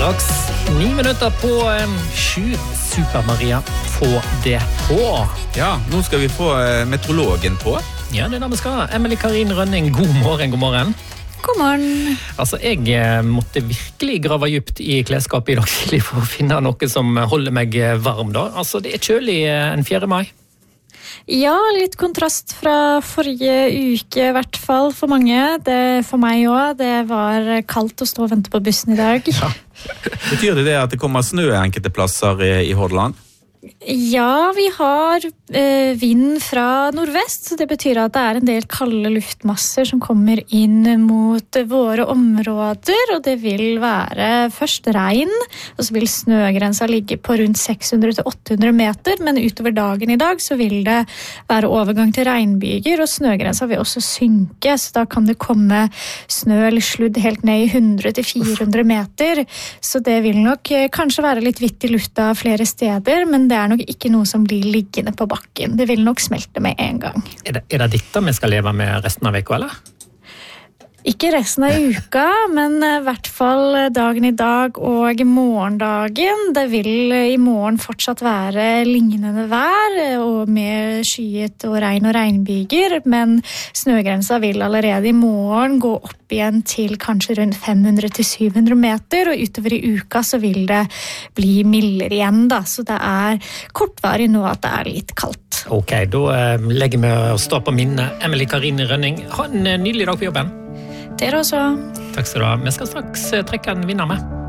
Straks 9 minutter på 7. Super-Maria, få det på. Ja, nå skal vi få meteorologen på. Ja, det da vi skal. Emily Karin Rønning, god morgen, god morgen. God morgen. Altså, jeg måtte virkelig grave dypt i klesskapet i dag tidlig for å finne noe som holder meg varm da. Altså, det kjølig en 4. mai. Ja, litt kontrast fra forrige uke i hvert fall for mange. Det for meg også. Det var kaldt å stå og vente på bussen i dag. Ja. Betyr det at det kommer snø enkelte plasser i Hordaland? Ja, vi har vind fra nordvest, så det betyr at det en del kalde luftmasser som kommer inn mot våre områder, og det vil være først regn, og så vil snøgrensa ligge på rundt 600-800 meter, men utover dagen i dag så vil det være overgang til regnbyger, og snøgrensa vil også synke, så da kan det komme snø eller sludd helt ned i 100-400 meter, så det vil nok kanskje være litt hvitt i lufta flere steder, men det nok ikke noe som blir liggende på bakken. Det vil nok smelte med en gang. Er det dette vi skal leve med resten av veka, eller? Ikke resten av uka, men i hvert fall dagen i dag og morgendagen. Det vil i morgen fortsatt være lignende vær, og med skyet og regn og regnbyger, men snøgrensa vil allerede i morgen gå opp igjen til kanskje rundt 500-700 meter, og utover i uka så vil det bli mildere igjen da, så det kortvarig nå at det litt kaldt. Ok, da legger vi oss da på minnet. Emily Karin Rønning, ha en nydelig dag på jobben. Dere også. Takk skal du ha. Vi skal straks trekke en vinner med.